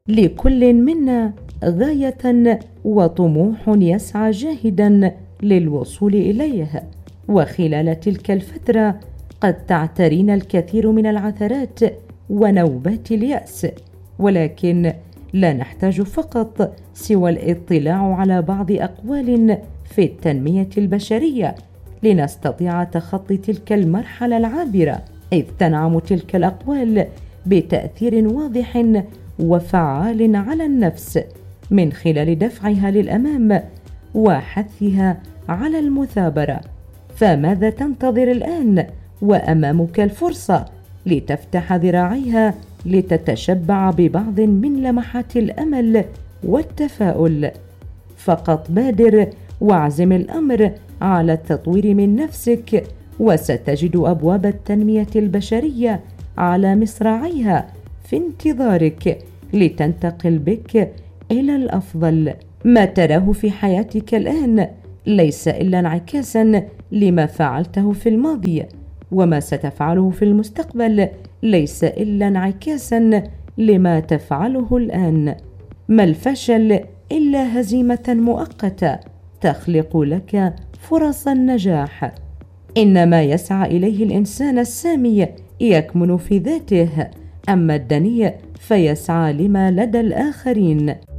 لكل منا غاية وطموح يسعى جاهدا للوصول إليه، وخلال تلك الفترة قد تعترينا الكثير من العثرات ونوبات اليأس، ولكن لا نحتاج فقط سوى الاطلاع على بعض أقوال في التنمية البشرية لنستطيع تخطي تلك المرحلة العابرة، إذ تنعم تلك الأقوال بتأثير واضح وفعال على النفس من خلال دفعها للأمام وحثها على المثابرة. فماذا تنتظر الآن وأمامك الفرصة لتفتح ذراعيها لتتشبع ببعض من لمحات الأمل والتفاؤل؟ فقط بادر واعزم الأمر على التطوير من نفسك، وستجد أبواب التنمية البشرية على مصراعيها في انتظارك لتنتقل بك إلى الأفضل. ما تراه في حياتك الآن ليس إلا انعكاسا لما فعلته في الماضي، وما ستفعله في المستقبل ليس إلا انعكاسا لما تفعله الآن. ما الفشل إلا هزيمة مؤقتة تخلق لك فرص النجاح. إنما يسعى إليه الإنسان السامي يكمن في ذاته، أما الدنيء فيسعى لما لدى الآخرين.